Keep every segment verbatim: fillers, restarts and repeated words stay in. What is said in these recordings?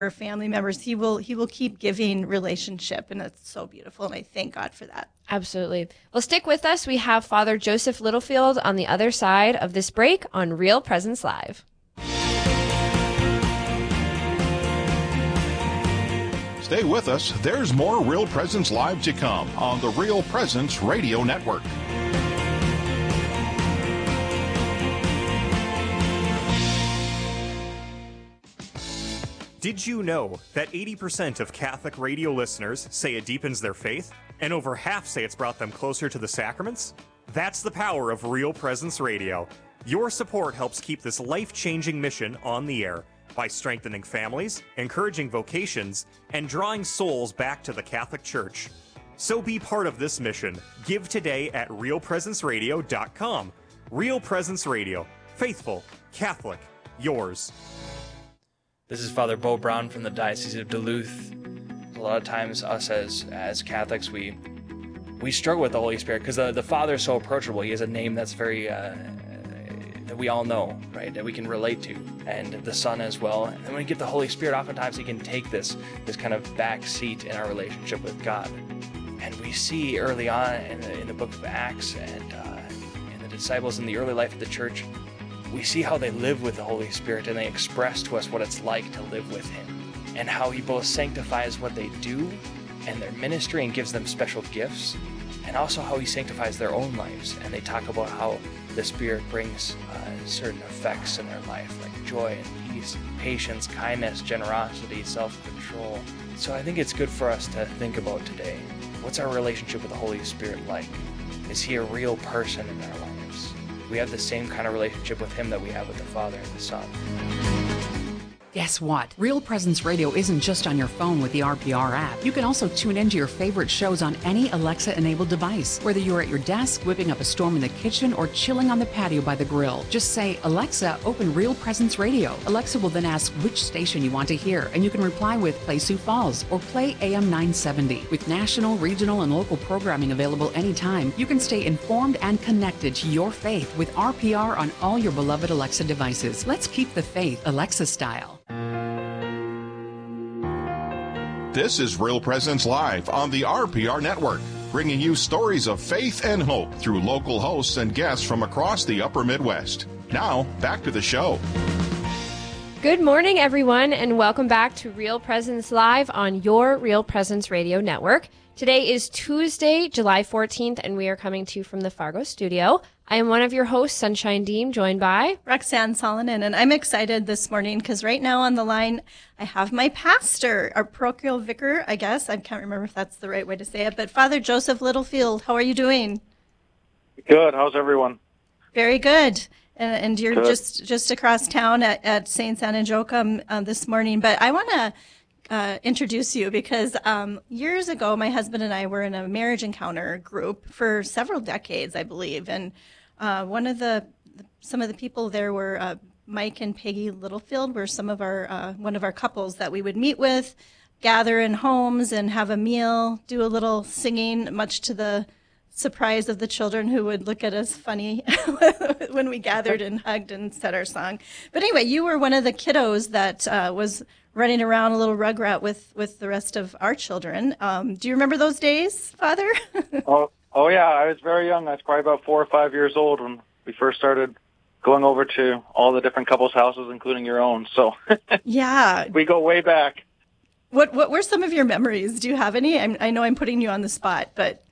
family members, he will he will keep giving relationship, and it's so beautiful, and I thank God for that. Absolutely. Well, stick with us. We have Father Joseph Littlefield on the other side of this break on Real Presence Live. Stay with us. There's more Real Presence Live to come on the Real Presence Radio Network. Did you know that eighty percent of Catholic radio listeners say it deepens their faith, and over half say it's brought them closer to the sacraments? That's the power of Real Presence Radio. Your support helps keep this life-changing mission on the air by strengthening families, encouraging vocations, and drawing souls back to the Catholic Church. So be part of this mission. Give today at real presence radio dot com. Real Presence Radio. Faithful, Catholic, yours. This is Father Bo Brown from the Diocese of Duluth. A lot of times us as as Catholics, we we struggle with the Holy Spirit because the, the Father is so approachable. He has a name that's very, uh, that we all know, right, that we can relate to, and the Son as well. And when we get the Holy Spirit, oftentimes he can take this, this kind of back seat in our relationship with God. And we see early on in the, in the book of Acts and uh, in the disciples in the early life of the church, we see how they live with the Holy Spirit, and they express to us what it's like to live with him, and how he both sanctifies what they do and their ministry and gives them special gifts, and also how he sanctifies their own lives. And they talk about how the Spirit brings uh, certain effects in their life, like joy and peace, patience, kindness, generosity, self-control. So I think it's good for us to think about today. What's our relationship with the Holy Spirit like? Is he a real person in our lives? We have the same kind of relationship with him that we have with the Father and the Son. Guess what? Real Presence Radio isn't just on your phone with the R P R app. You can also tune into your favorite shows on any Alexa-enabled device, whether you're at your desk, whipping up a storm in the kitchen, or chilling on the patio by the grill. Just say, Alexa, open Real Presence Radio. Alexa will then ask which station you want to hear, and you can reply with Play Sioux Falls or Play A M nine seventy. With national, regional, and local programming available anytime, you can stay informed and connected to your faith with R P R on all your beloved Alexa devices. Let's keep the faith Alexa style. This is Real Presence Live on the R P R Network, bringing you stories of faith and hope through local hosts and guests from across the upper Midwest. Now, back to the show. Good morning, everyone, and welcome back to Real Presence Live on your Real Presence Radio Network. Today is Tuesday, July fourteenth, and we are coming to you from the Fargo studio. I am one of your hosts, Sunshine Deem, joined by Roxanne Solonen, and I'm excited this morning because right now on the line I have my pastor, our parochial vicar, I guess. I can't remember if that's the right way to say it, but Father Joseph Littlefield. How are you doing? Good. How's everyone? Very good. And, and you're Good. just just across town at, at Saint Anna Joachim uh, this morning. But I want to uh, introduce you because um, years ago, my husband and I were in a marriage encounter group for several decades, I believe. And uh, one of the some of the people there were uh, Mike and Peggy Littlefield, were some of our uh, one of our couples that we would meet with, gather in homes and have a meal, do a little singing, much to the surprise of the children who would look at us funny when we gathered and hugged and said our song. But anyway, you were one of the kiddos that uh, was running around a little rugrat with, with the rest of our children. Um, do you remember those days, Father? oh, oh yeah, I was very young. I was probably about four or five years old when we first started going over to all the different couples' houses, including your own. So yeah, we go way back. What what were some of your memories? Do you have any? I'm, I know I'm putting you on the spot, but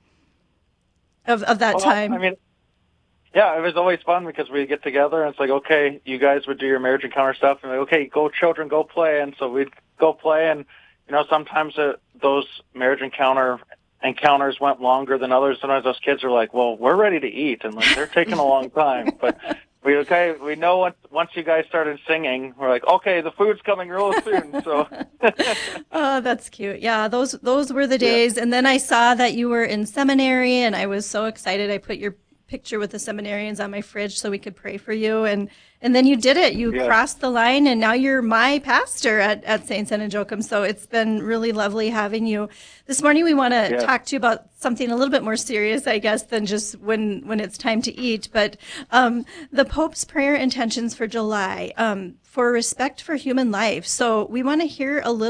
of of that well, time. I mean, yeah, it was always fun because we'd get together and it's like, okay, you guys would do your marriage encounter stuff, and like, okay, go children, go play. And so we'd go play, and you know, sometimes uh, those marriage encounter encounters went longer than others. Sometimes those kids are like, well, we're ready to eat, and like they're taking a long time, but. We okay. We know once once you guys started singing, we're like, okay, the food's coming real soon. So, oh, that's cute. Yeah, those those were the days. Yeah. And then I saw that you were in seminary, and I was so excited. I put your picture with the seminarians on my fridge so we could pray for you. And And then you did it. You Yeah. crossed the line, and now you're my pastor at, at Saint San Joachim. So it's been really lovely having you. This morning we want to Yeah. talk to you about something a little bit more serious, I guess, than just when, when it's time to eat. But um, the Pope's prayer intentions for July, um, for respect for human life. So we want to hear a little